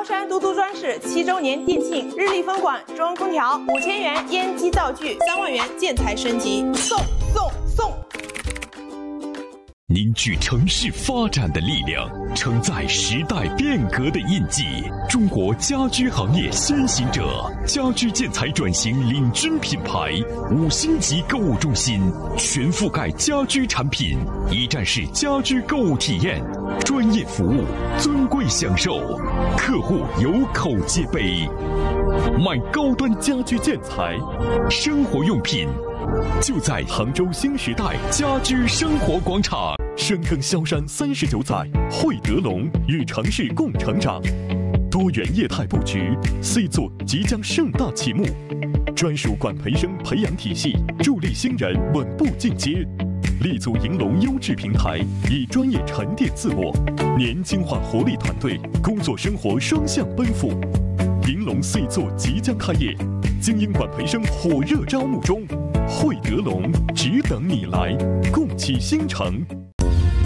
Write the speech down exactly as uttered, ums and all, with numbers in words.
山都督装饰七周年店庆，日立风管中央空调五千元烟机灶具，三万元建材升级，送送送！ 凝聚城市发展的力量，承载时代变革的印记。中国家居行业先行者，家居建材转型领军品牌，五星级购物中心，全覆盖家居产品，一站式家居购物体验，专业服务，尊贵享受，客户有口皆碑。买高端家居建材、生活用品，就在杭州新时代家居生活广场。深耕萧山三十九载，汇德龙与城市共成长。多元业态布局 ，C 座即将盛大启幕。专属管培生培养体系，助力新人稳步进阶。立足银龙优质平台，以专业沉淀自我，年轻化活力团队，工作生活双向奔赴。银龙 C 座即将开业，精英管培生火热招募中。汇德龙只等你来，共启新城。